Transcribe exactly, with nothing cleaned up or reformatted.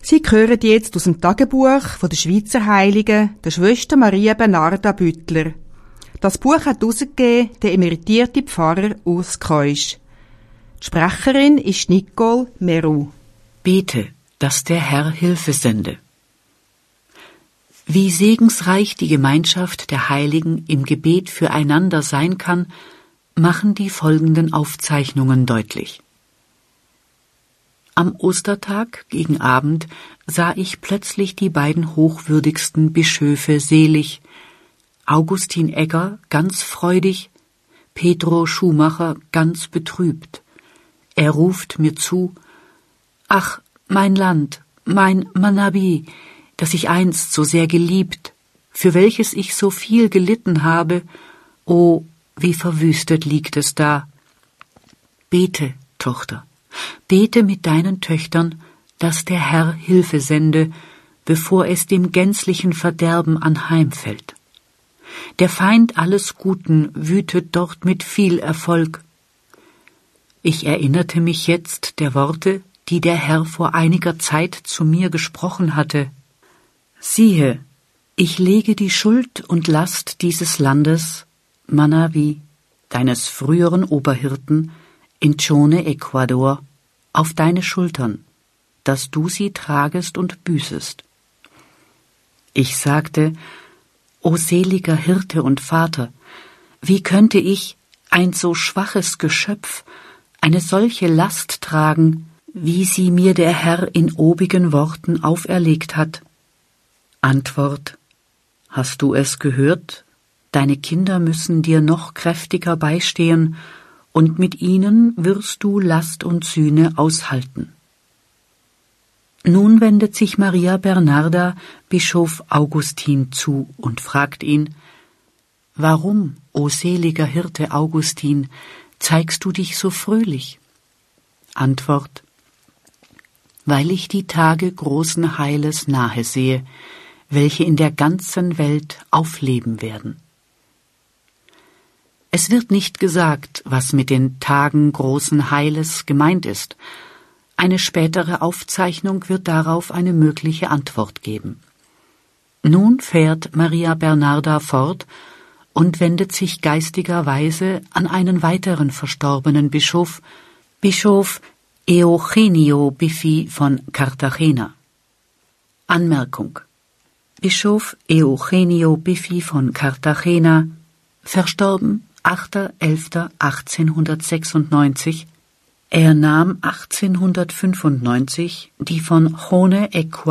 Sie hören jetzt aus dem Tagebuch von der Schweizer Heiligen, der Schwester Maria Bernarda Büttler. Das Buch hat herausgegeben der emeritierte Pfarrer Urs Keusch. Die Sprecherin ist Nicole Meru. Bete, dass der Herr Hilfe sende. Wie segensreich die Gemeinschaft der Heiligen im Gebet füreinander sein kann, machen die folgenden Aufzeichnungen deutlich. Am Ostertag gegen Abend sah ich plötzlich die beiden hochwürdigsten Bischöfe selig, Augustin Egger ganz freudig, Pedro Schumacher ganz betrübt. Er ruft mir zu: »Ach, mein Land, mein Manabi, das ich einst so sehr geliebt, für welches ich so viel gelitten habe, oh, wie verwüstet liegt es da. Bete, Tochter, bete mit deinen Töchtern, dass der Herr Hilfe sende, bevor es dem gänzlichen Verderben anheimfällt. Der Feind alles Guten wütet dort mit viel Erfolg. Ich erinnerte mich jetzt der Worte, die der Herr vor einiger Zeit zu mir gesprochen hatte. Siehe, ich lege die Schuld und Last dieses Landes, Manabi, deines früheren Oberhirten, in Chone, Ecuador, auf deine Schultern, dass du sie tragest und büßest. Ich sagte: O seliger Hirte und Vater, wie könnte ich, ein so schwaches Geschöpf, eine solche Last tragen, wie sie mir der Herr in obigen Worten auferlegt hat? Antwort: Hast du es gehört? Deine Kinder müssen dir noch kräftiger beistehen, und mit ihnen wirst du Last und Sühne aushalten. Nun wendet sich Maria Bernarda Bischof Augustin zu und fragt ihn: Warum, o seliger Hirte Augustin, zeigst du dich so fröhlich? Antwort: Weil ich die Tage großen Heiles nahe sehe, welche in der ganzen Welt aufleben werden. Es wird nicht gesagt, was mit den Tagen großen Heiles gemeint ist. Eine spätere Aufzeichnung wird darauf eine mögliche Antwort geben. Nun fährt Maria Bernarda fort und wendet sich geistigerweise an einen weiteren verstorbenen Bischof, Bischof Eugenio Biffi von Cartagena. Anmerkung: Bischof Eugenio Biffi von Cartagena, verstorben achter elfter achtzehnhundertsechsundneunzig. Er nahm achtzehnhundertfünfundneunzig die von Chone, Ecuador